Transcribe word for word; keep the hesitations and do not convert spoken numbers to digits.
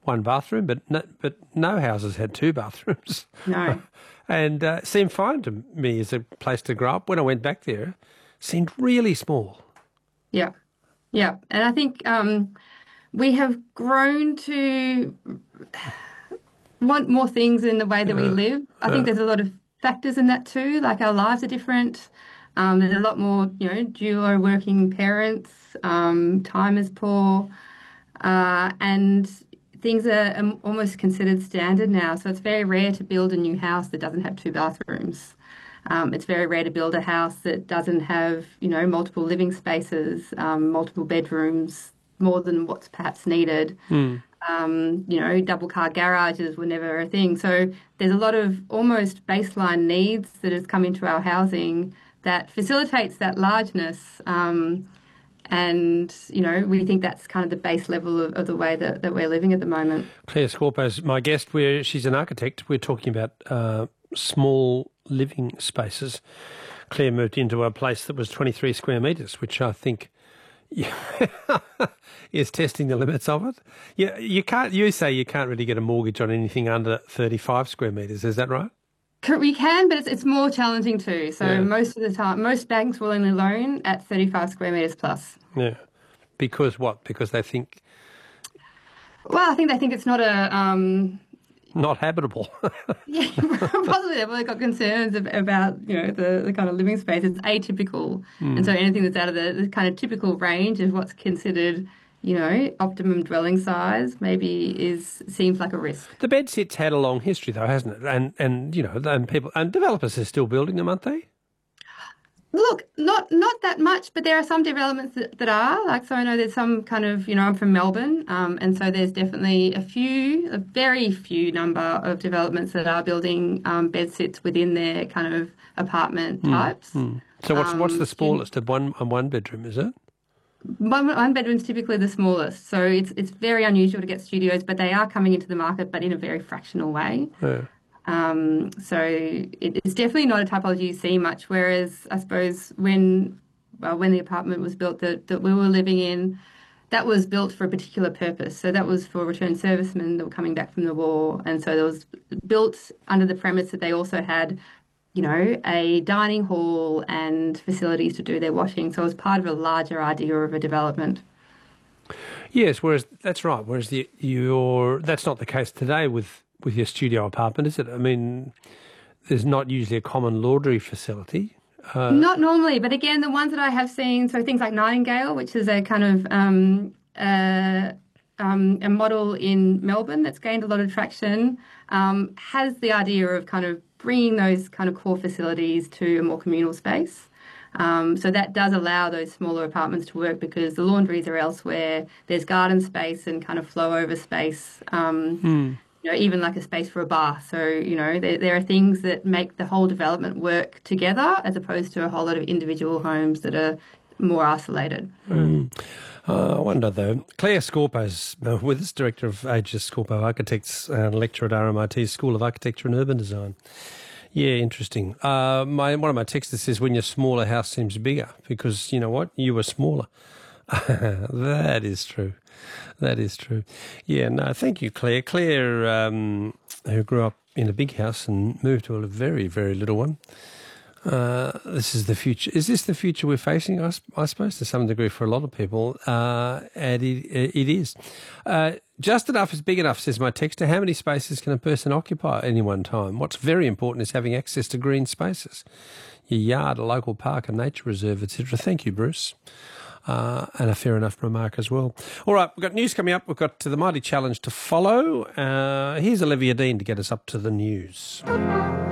one bathroom, but no, but no houses had two bathrooms. No. And uh, it seemed fine to me as a place to grow up. When I went back there, it seemed really small. Yeah. Yeah. And I think um, we have grown to want more things in the way that we live. I think there's a lot of factors in that too. Like our lives are different. Um, there's a lot more, you know, dual working parents. Um, time is poor. Uh, and things are um, almost considered standard now. So it's very rare to build a new house that doesn't have two bathrooms. Um, it's very rare to build a house that doesn't have, you know, multiple living spaces, um, multiple bedrooms, more than what's perhaps needed. Mm. Um, you know, double car garages were never a thing. So there's a lot of almost baseline needs that has come into our housing that facilitates that largeness. Um, and, you know, we think that's kind of the base level of, of the way that, that we're living at the moment. Claire Scorpo is my guest. We're, she's an architect. We're talking about uh, small living spaces. Claire moved into a place that was twenty-three square metres, which I think yeah, is testing the limits of it. Yeah, you can't. You say you can't really get a mortgage on anything under thirty-five square metres. Is that right? We can, but it's, it's more challenging too. So Yeah. most of the time, most banks will only loan at thirty-five square metres plus. Yeah. Because what? Because they think Well, I think they think it's not a... Um, not habitable. yeah, possibly they've really got concerns ab- about, you know, the, the kind of living space. It's atypical. Mm. And so anything that's out of the, the kind of typical range of what's considered, you know, optimum dwelling size maybe is seems like a risk. The bed sits had a long history though, hasn't it? And and you know, and people and developers are still building them, aren't they? Look, not not that much, but there are some developments that, that are. Like, so I know there's some kind of, you know, I'm from Melbourne, um, and so there's definitely a few, a very few number of developments that are building um, bed sits within their kind of apartment Mm. types. Mm. So what's what's Um, the smallest of one a one bedroom, is it? One, one bedroom's typically the smallest, so it's it's very unusual to get studios, but they are coming into the market, but in a very fractional way. Yeah. Um, so it, it's definitely not a typology you see much. Whereas I suppose when well, when the apartment was built that, that we were living in, that was built for a particular purpose. So that was for returned servicemen that were coming back from the war, and so it was built under the premise that they also had, you know, a dining hall and facilities to do their washing. So it was part of a larger idea of a development. Yes, whereas that's right. Whereas the your that's not the case today with, with your studio apartment, is it? I mean, there's not usually a common laundry facility. Uh, Not normally, but again, the ones that I have seen, so things like Nightingale, which is a kind of um, uh, um, a model in Melbourne that's gained a lot of traction, um, has the idea of kind of bringing those kind of core facilities to a more communal space. Um, so that does allow those smaller apartments to work because the laundries are elsewhere. There's garden space and kind of flow over space. Um, hmm. You know, even like a space for a bar. So, you know, there, there are things that make the whole development work together as opposed to a whole lot of individual homes that are more isolated. Mm. Uh, I wonder, though. Claire Scorpo's with us, Director of Aegis Scorpo Architects and lecturer at R M I T's School of Architecture and Urban Design. Yeah, interesting. Uh, my One of my texters says when your smaller house seems bigger because, you know what, you were smaller. That is true. That is true. Yeah, no, thank you, Claire. Claire, um, who grew up in a big house and moved to a very, very little one. Uh, this is the future. Is this the future we're facing, I, I suppose, to some degree for a lot of people? Uh, and it, it is. Uh, just enough is big enough, says my texter. How many spaces can a person occupy at any one time? What's very important is having access to green spaces. Your yard, a local park, a nature reserve, et cetera. Thank you, Bruce. Uh, and a fair enough remark as well. All right, we've got news coming up. We've got the Mighty Challenge to follow. Uh, here's Olivia Dean to get us up to the news.